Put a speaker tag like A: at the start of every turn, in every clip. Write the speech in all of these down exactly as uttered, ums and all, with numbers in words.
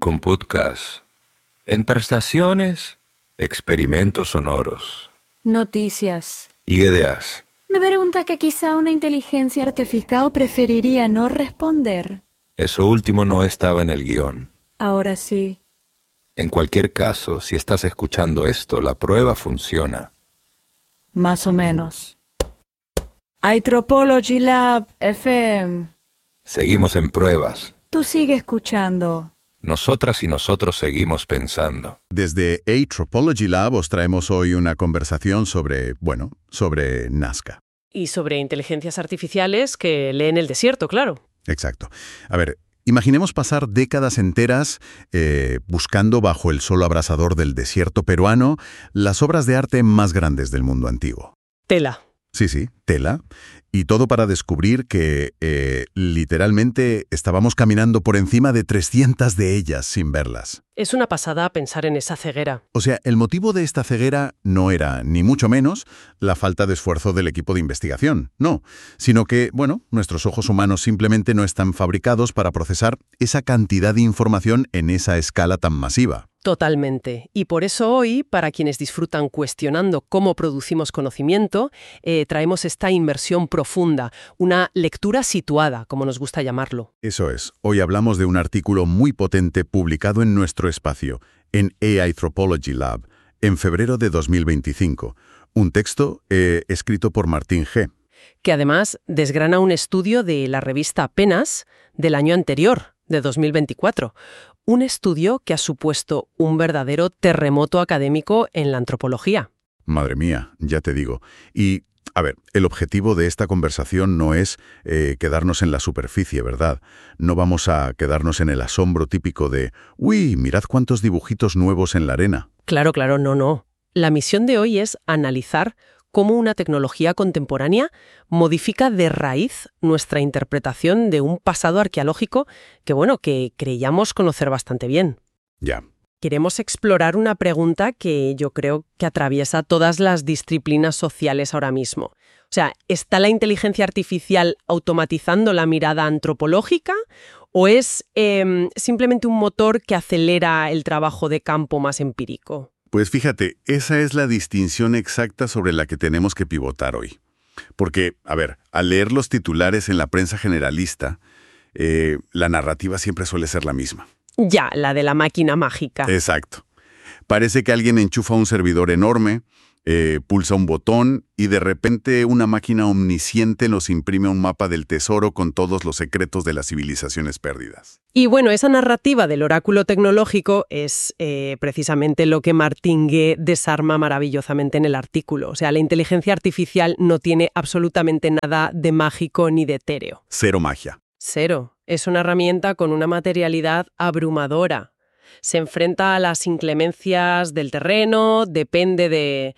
A: con podcast. Entre estaciones, experimentos sonoros.
B: Noticias.
A: Y ideas.
B: Me pregunta que quizá una inteligencia artificial preferiría no responder.
A: Eso último no estaba en el guión.
B: Ahora sí.
A: En cualquier caso, si estás escuchando esto, la prueba funciona.
B: Más o menos. Anthropology Lab F M.
A: Seguimos en pruebas.
B: Tú sigue escuchando.
A: Nosotras y nosotros seguimos pensando.
C: Desde Anthropology Lab os traemos hoy una conversación sobre, bueno, sobre Nazca.
D: Y sobre inteligencias artificiales que leen el desierto, claro.
C: Exacto. A ver, imaginemos pasar décadas enteras eh, buscando bajo el sol abrasador del desierto peruano las obras de arte más grandes del mundo antiguo.
D: Tela.
C: Sí, sí, tela. Y todo para descubrir que, eh, literalmente, estábamos caminando por encima de trescientas de ellas sin verlas.
D: Es una pasada pensar en esa ceguera.
C: O sea, el motivo de esta ceguera no era, ni mucho menos, la falta de esfuerzo del equipo de investigación, no, sino que, bueno, nuestros ojos humanos simplemente no están fabricados para procesar esa cantidad de información en esa escala tan masiva.
D: Totalmente. Y por eso hoy, para quienes disfrutan cuestionando cómo producimos conocimiento, eh, traemos esta inmersión profunda, una lectura situada, como nos gusta llamarlo.
C: Eso es. Hoy hablamos de un artículo muy potente publicado en nuestro espacio, en Anthropology Lab, en febrero de dos mil veinticinco. Un texto eh, escrito por Martín G.
D: Que además desgrana un estudio de la revista Penas del año anterior, de dos mil veinticuatro. Un estudio que ha supuesto un verdadero terremoto académico en la antropología.
C: Madre mía, ya te digo. Y, a ver, el objetivo de esta conversación no es eh, quedarnos en la superficie, ¿verdad? No vamos a quedarnos en el asombro típico de «Uy, mirad cuántos dibujitos nuevos en la arena».
D: Claro, claro, no, no. La misión de hoy es analizar cómo una tecnología contemporánea modifica de raíz nuestra interpretación de un pasado arqueológico que, bueno, que creíamos conocer bastante bien.
C: Ya.
D: Queremos explorar una pregunta que yo creo que atraviesa todas las disciplinas sociales ahora mismo. O sea, ¿está la inteligencia artificial automatizando la mirada antropológica o es eh, simplemente un motor que acelera el trabajo de campo más empírico?
C: Pues fíjate, esa es la distinción exacta sobre la que tenemos que pivotar hoy. Porque, a ver, al leer los titulares en la prensa generalista, eh, la narrativa siempre suele ser la misma.
D: Ya, la de la máquina mágica.
C: Exacto. Parece que alguien enchufa un servidor enorme, eh, pulsa un botón y de repente una máquina omnisciente nos imprime un mapa del tesoro con todos los secretos de las civilizaciones perdidas.
D: Y bueno, esa narrativa del oráculo tecnológico es eh, precisamente lo que Martín G. desarma maravillosamente en el artículo. O sea, la inteligencia artificial no tiene absolutamente nada de mágico ni de etéreo.
C: Cero magia.
D: Cero. Es una herramienta con una materialidad abrumadora. Se enfrenta a las inclemencias del terreno, depende de,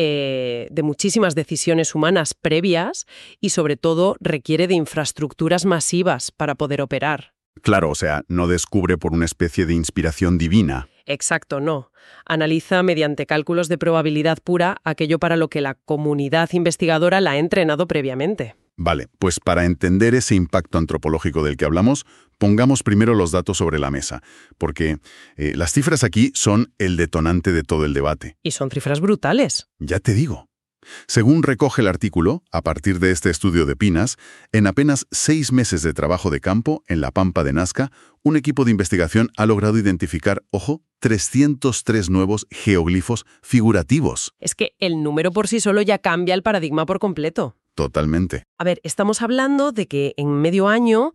D: eh, de muchísimas decisiones humanas previas y, sobre todo, requiere de infraestructuras masivas para poder operar.
C: Claro, o sea, no descubre por una especie de inspiración divina.
D: Exacto, no. Analiza mediante cálculos de probabilidad pura aquello para lo que la comunidad investigadora la ha entrenado previamente.
C: Vale, pues para entender ese impacto antropológico del que hablamos, pongamos primero los datos sobre la mesa, porque eh, las cifras aquí son el detonante de todo el debate.
D: Y son cifras brutales.
C: Ya te digo. Según recoge el artículo, a partir de este estudio de Pinas, en apenas seis meses de trabajo de campo en la Pampa de Nazca, un equipo de investigación ha logrado identificar, ojo, trescientos tres nuevos geoglifos figurativos.
D: Es que el número por sí solo ya cambia el paradigma por completo.
C: Totalmente.
D: A ver, estamos hablando de que en medio año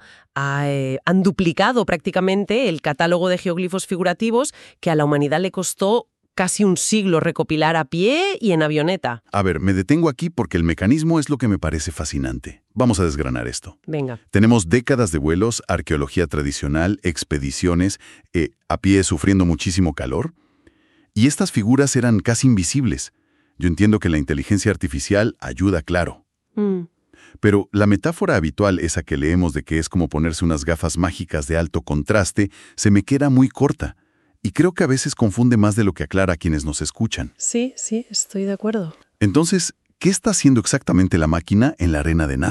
D: eh, han duplicado prácticamente el catálogo de geoglifos figurativos que a la humanidad le costó casi un siglo recopilar a pie y en avioneta.
C: A ver, me detengo aquí porque el mecanismo es lo que me parece fascinante. Vamos a desgranar esto.
D: Venga.
C: Tenemos décadas de vuelos, arqueología tradicional, expediciones, eh, a pie sufriendo muchísimo calor. Y estas figuras eran casi invisibles. Yo entiendo que la inteligencia artificial ayuda, claro.
D: Mm.
C: Pero la metáfora habitual, esa que leemos de que es como ponerse unas gafas mágicas de alto contraste, se me queda muy corta. Y creo que a veces confunde más de lo que aclara a quienes nos escuchan.
D: Sí, sí, estoy de acuerdo.
C: Entonces, ¿qué está haciendo exactamente la máquina en la arena de Nazca?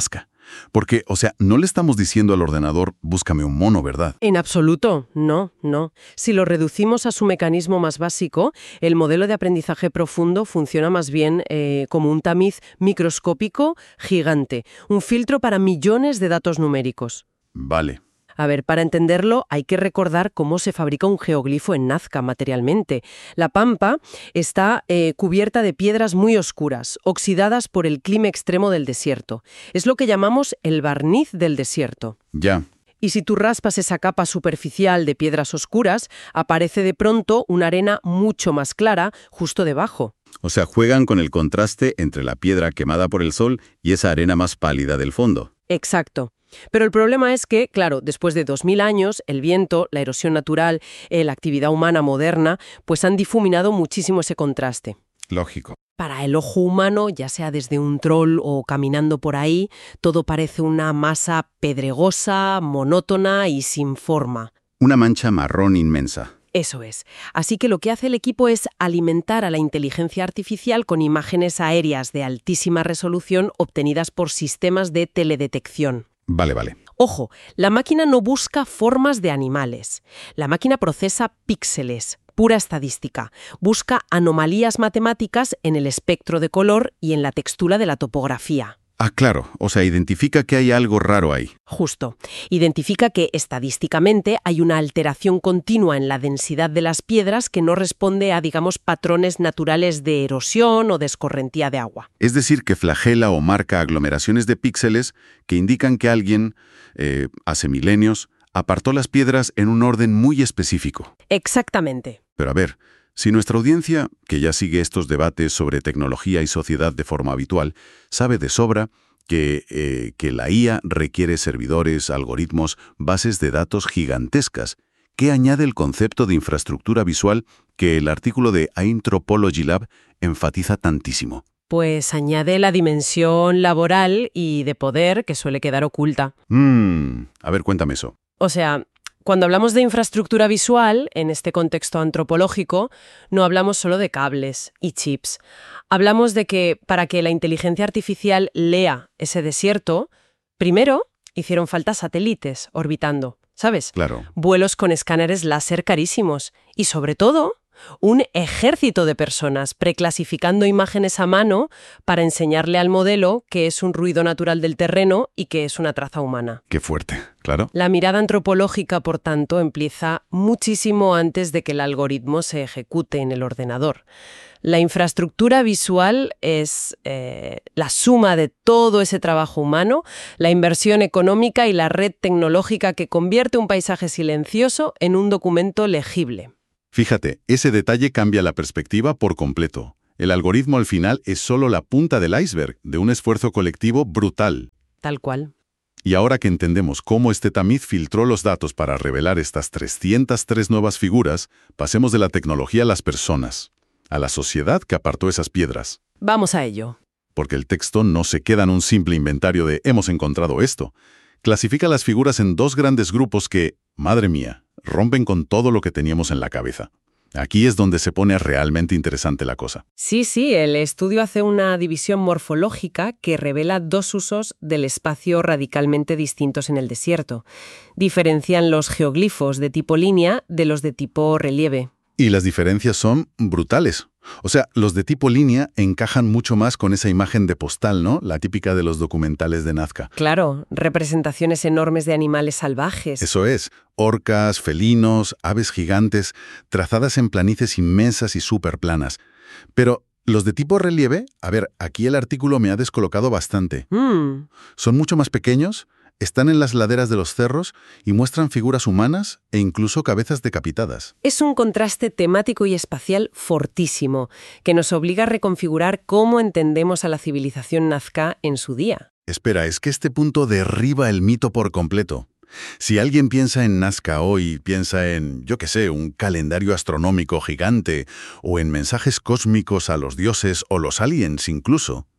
C: Porque, o sea, no le estamos diciendo al ordenador, búscame un mono, ¿verdad?
D: En absoluto, no, no. Si lo reducimos a su mecanismo más básico, el modelo de aprendizaje profundo funciona más bien eh, como un tamiz microscópico gigante, un filtro para millones de datos numéricos.
C: Vale.
D: A ver, para entenderlo hay que recordar cómo se fabrica un geoglifo en Nazca materialmente. La pampa está eh, cubierta de piedras muy oscuras, oxidadas por el clima extremo del desierto. Es lo que llamamos el barniz del desierto.
C: Ya.
D: Y si tú raspas esa capa superficial de piedras oscuras, aparece de pronto una arena mucho más clara justo debajo.
C: O sea, juegan con el contraste entre la piedra quemada por el sol y esa arena más pálida del fondo.
D: Exacto. Pero el problema es que, claro, después de dos mil años, el viento, la erosión natural, eh, la actividad humana moderna, pues han difuminado muchísimo ese contraste.
C: Lógico.
D: Para el ojo humano, ya sea desde un troll o caminando por ahí, todo parece una masa pedregosa, monótona y sin forma.
C: Una mancha marrón inmensa.
D: Eso es. Así que lo que hace el equipo es alimentar a la inteligencia artificial con imágenes aéreas de altísima resolución obtenidas por sistemas de teledetección.
C: Vale, vale.
D: Ojo, la máquina no busca formas de animales. La máquina procesa píxeles, pura estadística. Busca anomalías matemáticas en el espectro de color y en la textura de la topografía.
C: Ah, claro. O sea, identifica que hay algo raro ahí.
D: Justo. Identifica que estadísticamente hay una alteración continua en la densidad de las piedras que no responde a, digamos, patrones naturales de erosión o de escorrentía de agua.
C: Es decir, que flagela o marca aglomeraciones de píxeles que indican que alguien, eh, hace milenios, apartó las piedras en un orden muy específico.
D: Exactamente.
C: Pero a ver, si nuestra audiencia, que ya sigue estos debates sobre tecnología y sociedad de forma habitual, sabe de sobra que, eh, que la I A requiere servidores, algoritmos, bases de datos gigantescas, ¿qué añade el concepto de infraestructura visual que el artículo de Anthropology Lab enfatiza tantísimo?
D: Pues añade la dimensión laboral y de poder que suele quedar oculta.
C: Mm, a ver, cuéntame eso.
D: O sea, cuando hablamos de infraestructura visual, en este contexto antropológico, no hablamos solo de cables y chips. Hablamos de que para que la inteligencia artificial lea ese desierto, primero hicieron falta satélites orbitando, ¿sabes?
C: Claro.
D: Vuelos con escáneres láser carísimos y, sobre todo, un ejército de personas preclasificando imágenes a mano para enseñarle al modelo qué es un ruido natural del terreno y qué es una traza humana.
C: Qué fuerte, claro.
D: La mirada antropológica, por tanto, empieza muchísimo antes de que el algoritmo se ejecute en el ordenador. La infraestructura visual es eh, la suma de todo ese trabajo humano, la inversión económica y la red tecnológica que convierte un paisaje silencioso en un documento legible.
C: Fíjate, ese detalle cambia la perspectiva por completo. El algoritmo al final es solo la punta del iceberg de un esfuerzo colectivo brutal.
D: Tal cual.
C: Y ahora que entendemos cómo este tamiz filtró los datos para revelar estas trescientas tres nuevas figuras, pasemos de la tecnología a las personas, a la sociedad que apartó esas piedras.
D: Vamos a ello.
C: Porque el texto no se queda en un simple inventario de «hemos encontrado esto». Clasifica las figuras en dos grandes grupos que, madre mía, rompen con todo lo que teníamos en la cabeza. Aquí es donde se pone realmente interesante la cosa.
D: Sí, sí, el estudio hace una división morfológica que revela dos usos del espacio radicalmente distintos en el desierto. Diferencian los geoglifos de tipo línea de los de tipo relieve.
C: Y las diferencias son brutales. O sea, los de tipo línea encajan mucho más con esa imagen de postal, ¿no? La típica de los documentales de Nazca.
D: Claro, representaciones enormes de animales salvajes.
C: Eso es, orcas, felinos, aves gigantes, trazadas en planicies inmensas y superplanas. Pero los de tipo relieve, a ver, aquí el artículo me ha descolocado bastante.
D: Mm.
C: Son mucho más pequeños, están en las laderas de los cerros y muestran figuras humanas e incluso cabezas decapitadas.
D: Es un contraste temático y espacial fortísimo, que nos obliga a reconfigurar cómo entendemos a la civilización nazca en su día.
C: Espera, es que este punto derriba el mito por completo. Si alguien piensa en Nazca hoy, piensa en, yo qué sé, un calendario astronómico gigante, o en mensajes cósmicos a los dioses o los aliens incluso.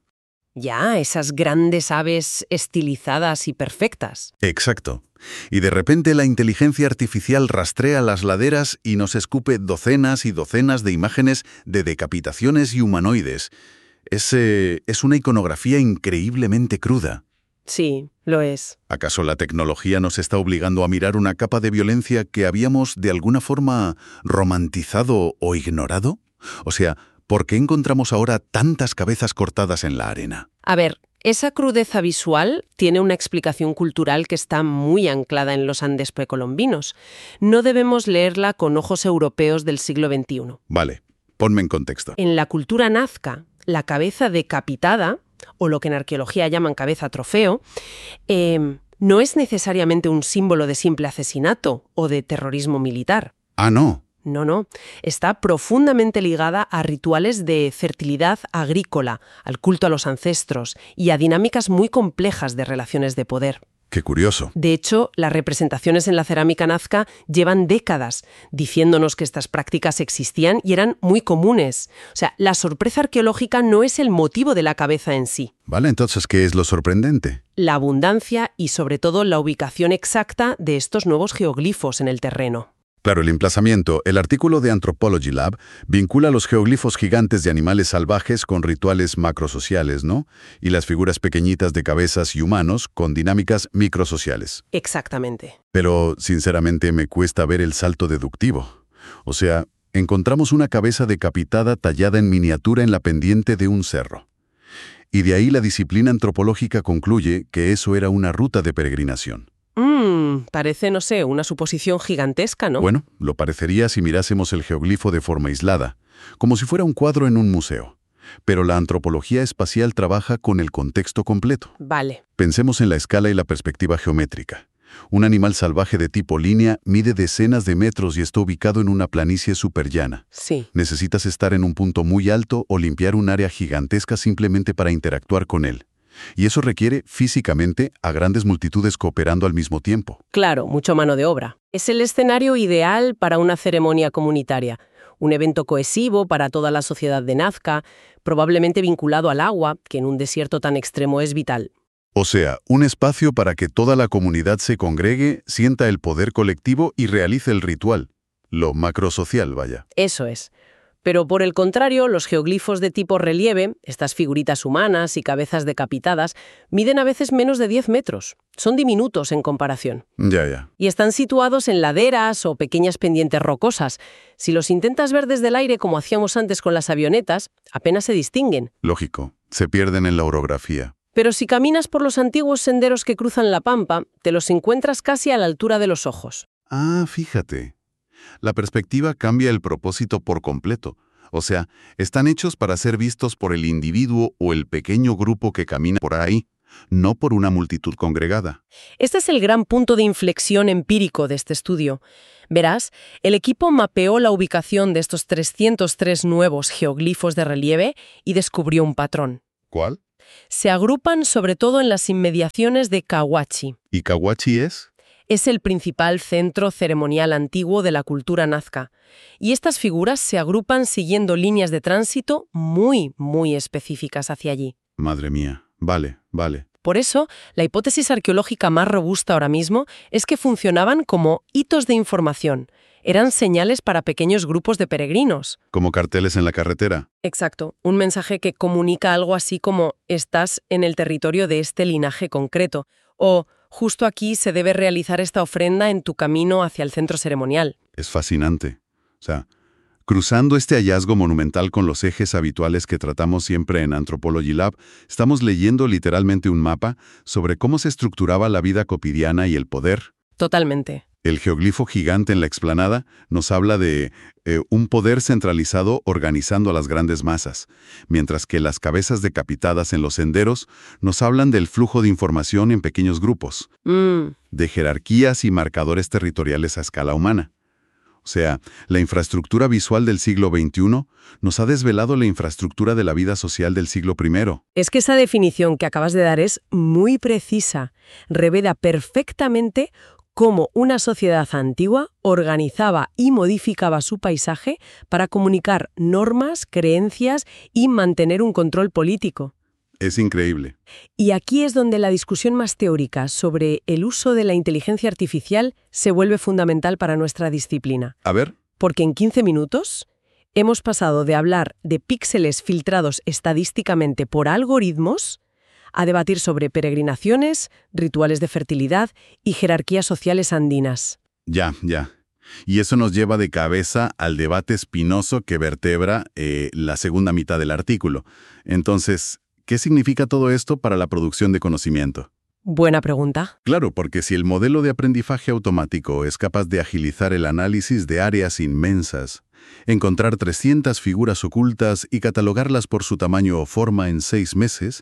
D: Ya, esas grandes aves estilizadas y perfectas.
C: Exacto. Y de repente la inteligencia artificial rastrea las laderas y nos escupe docenas y docenas de imágenes de decapitaciones y humanoides. Es, eh, es una iconografía increíblemente cruda.
D: Sí, lo es.
C: ¿Acaso la tecnología nos está obligando a mirar una capa de violencia que habíamos de alguna forma romantizado o ignorado? O sea, ¿por qué encontramos ahora tantas cabezas cortadas en la arena?
D: A ver, esa crudeza visual tiene una explicación cultural que está muy anclada en los Andes precolombinos. No debemos leerla con ojos europeos del siglo veintiuno.
C: Vale, ponme en contexto.
D: En la cultura nazca, la cabeza decapitada, o lo que en arqueología llaman cabeza trofeo, eh, no es necesariamente un símbolo de simple asesinato o de terrorismo militar.
C: Ah, no.
D: No, no. Está profundamente ligada a rituales de fertilidad agrícola, al culto a los ancestros y a dinámicas muy complejas de relaciones de poder.
C: Qué curioso.
D: De hecho, las representaciones en la cerámica nazca llevan décadas diciéndonos que estas prácticas existían y eran muy comunes. O sea, la sorpresa arqueológica no es el motivo de la cabeza en sí.
C: Vale, entonces, ¿qué es lo sorprendente?
D: La abundancia y, sobre todo, la ubicación exacta de estos nuevos geoglifos en el terreno.
C: Claro, el emplazamiento. El artículo de Anthropology Lab vincula los geoglifos gigantes de animales salvajes con rituales macrosociales, ¿no? Y las figuras pequeñitas de cabezas y humanos con dinámicas microsociales.
D: Exactamente.
C: Pero, sinceramente, me cuesta ver el salto deductivo. O sea, encontramos una cabeza decapitada tallada en miniatura en la pendiente de un cerro. Y de ahí la disciplina antropológica concluye que eso era una ruta de peregrinación.
D: Mmm, parece, no sé, una suposición gigantesca, ¿no?
C: Bueno, lo parecería si mirásemos el geoglifo de forma aislada, como si fuera un cuadro en un museo. Pero la antropología espacial trabaja con el contexto completo.
D: Vale.
C: Pensemos en la escala y la perspectiva geométrica. Un animal salvaje de tipo línea mide decenas de metros y está ubicado en una planicie superllana.
D: Sí.
C: Necesitas estar en un punto muy alto o limpiar un área gigantesca simplemente para interactuar con él. Y eso requiere, físicamente, a grandes multitudes cooperando al mismo tiempo.
D: Claro, mucho mano de obra. Es el escenario ideal para una ceremonia comunitaria. Un evento cohesivo para toda la sociedad de Nazca, probablemente vinculado al agua, que en un desierto tan extremo es vital.
C: O sea, un espacio para que toda la comunidad se congregue, sienta el poder colectivo y realice el ritual. Lo macrosocial, vaya.
D: Eso es. Pero por el contrario, los geoglifos de tipo relieve, estas figuritas humanas y cabezas decapitadas, miden a veces menos de diez metros. Son diminutos en comparación.
C: Ya, ya.
D: Y están situados en laderas o pequeñas pendientes rocosas. Si los intentas ver desde el aire como hacíamos antes con las avionetas, apenas se distinguen.
C: Lógico, se pierden en la orografía.
D: Pero si caminas por los antiguos senderos que cruzan la pampa, te los encuentras casi a la altura de los ojos.
C: Ah, fíjate. La perspectiva cambia el propósito por completo. O sea, están hechos para ser vistos por el individuo o el pequeño grupo que camina por ahí, no por una multitud congregada.
D: Este es el gran punto de inflexión empírico de este estudio. Verás, el equipo mapeó la ubicación de estos trescientos tres nuevos geoglifos de relieve y descubrió un patrón.
C: ¿Cuál?
D: Se agrupan sobre todo en las inmediaciones de Cahuachi.
C: ¿Y Cahuachi es?
D: Es el principal centro ceremonial antiguo de la cultura nazca. Y estas figuras se agrupan siguiendo líneas de tránsito muy, muy específicas hacia allí.
C: Madre mía. Vale, vale.
D: Por eso, la hipótesis arqueológica más robusta ahora mismo es que funcionaban como hitos de información. Eran señales para pequeños grupos de peregrinos.
C: ¿Como carteles en la carretera?
D: Exacto. Un mensaje que comunica algo así como «estás en el territorio de este linaje concreto» o «justo aquí se debe realizar esta ofrenda en tu camino hacia el centro ceremonial».
C: Es fascinante. O sea, cruzando este hallazgo monumental con los ejes habituales que tratamos siempre en Anthropology Lab, estamos leyendo literalmente un mapa sobre cómo se estructuraba la vida cotidiana y el poder.
D: Totalmente.
C: El geoglifo gigante en la explanada nos habla de eh, un poder centralizado organizando a las grandes masas, mientras que las cabezas decapitadas en los senderos nos hablan del flujo de información en pequeños grupos,
D: Mm.
C: de jerarquías y marcadores territoriales a escala humana. O sea, la infraestructura visual del siglo veintiuno nos ha desvelado la infraestructura de la vida social del siglo primero.
D: Es que esa definición que acabas de dar es muy precisa. Revela perfectamente cómo una sociedad antigua organizaba y modificaba su paisaje para comunicar normas, creencias y mantener un control político.
C: Es increíble.
D: Y aquí es donde la discusión más teórica sobre el uso de la inteligencia artificial se vuelve fundamental para nuestra disciplina.
C: A ver.
D: Porque en quince minutos hemos pasado de hablar de píxeles filtrados estadísticamente por algoritmos a debatir sobre peregrinaciones, rituales de fertilidad y jerarquías sociales andinas.
C: Ya, ya. Y eso nos lleva de cabeza al debate espinoso que vertebra eh, la segunda mitad del artículo. Entonces, ¿qué significa todo esto para la producción de conocimiento?
D: Buena pregunta.
C: Claro, porque si el modelo de aprendizaje automático es capaz de agilizar el análisis de áreas inmensas, encontrar trescientas figuras ocultas y catalogarlas por su tamaño o forma en seis meses,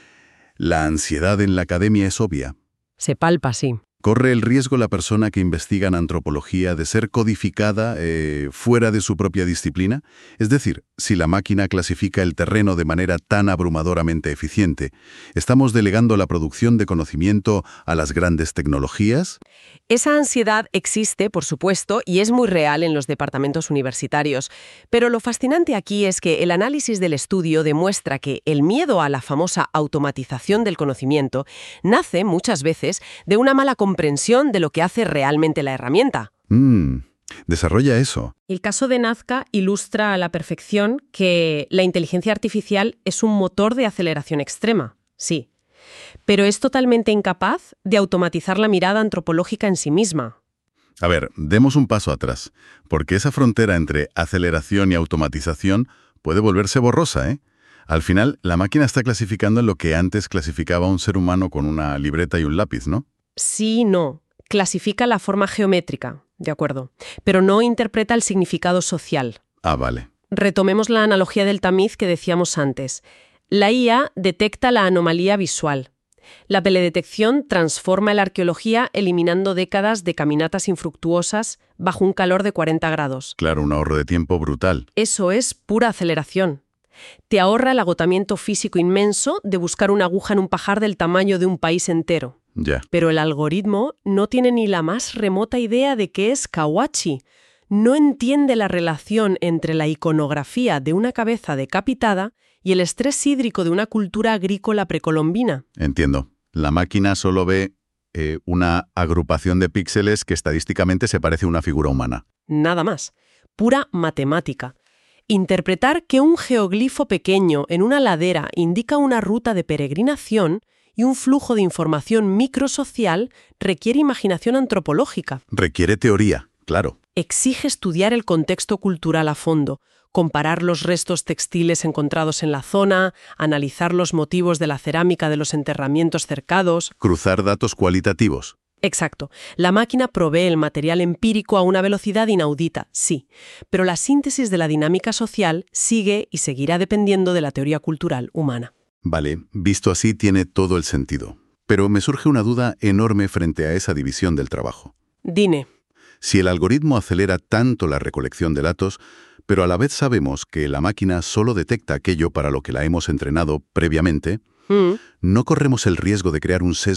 C: la ansiedad en la academia es obvia.
D: Se palpa, sí.
C: ¿Corre el riesgo la persona que investiga en antropología de ser codificada eh, fuera de su propia disciplina? Es decir, si la máquina clasifica el terreno de manera tan abrumadoramente eficiente, ¿estamos delegando la producción de conocimiento a las grandes tecnologías?
D: Esa ansiedad existe, por supuesto, y es muy real en los departamentos universitarios. Pero lo fascinante aquí es que el análisis del estudio demuestra que el miedo a la famosa automatización del conocimiento nace muchas veces de una mala comprensión de lo que hace realmente la herramienta.
C: Mm, desarrolla eso.
D: El caso de Nazca ilustra a la perfección que la inteligencia artificial es un motor de aceleración extrema, sí, pero es totalmente incapaz de automatizar la mirada antropológica en sí misma.
C: A ver, demos un paso atrás, porque esa frontera entre aceleración y automatización puede volverse borrosa, ¿eh? Al final, la máquina está clasificando en lo que antes clasificaba un ser humano con una libreta y un lápiz, ¿no?
D: Sí y no. Clasifica la forma geométrica, de acuerdo, pero no interpreta el significado social.
C: Ah, vale.
D: Retomemos la analogía del tamiz que decíamos antes. La I A detecta la anomalía visual. La teledetección transforma la arqueología eliminando décadas de caminatas infructuosas bajo un calor de cuarenta grados.
C: Claro, un ahorro de tiempo brutal.
D: Eso es pura aceleración. Te ahorra el agotamiento físico inmenso de buscar una aguja en un pajar del tamaño de un país entero.
C: Ya.
D: Pero el algoritmo no tiene ni la más remota idea de qué es kawachi. No entiende la relación entre la iconografía de una cabeza decapitada y el estrés hídrico de una cultura agrícola precolombina.
C: Entiendo. La máquina solo ve eh, una agrupación de píxeles que estadísticamente se parece a una figura humana.
D: Nada más. Pura matemática. Interpretar que un geoglifo pequeño en una ladera indica una ruta de peregrinación y un flujo de información microsocial requiere imaginación antropológica.
C: Requiere teoría, claro.
D: Exige estudiar el contexto cultural a fondo, comparar los restos textiles encontrados en la zona, analizar los motivos de la cerámica de los enterramientos cercados.
C: Cruzar datos cualitativos.
D: Exacto. La máquina provee el material empírico a una velocidad inaudita, sí, pero la síntesis de la dinámica social sigue y seguirá dependiendo de la teoría cultural humana.
C: Vale, visto así tiene todo el sentido. Pero me surge una duda enorme frente a esa división del trabajo.
D: Dime.
C: Si el algoritmo acelera tanto la recolección de datos, pero a la vez sabemos que la máquina solo detecta aquello para lo que la hemos entrenado previamente,
D: Mm.
C: ¿no corremos el riesgo de crear un sesgo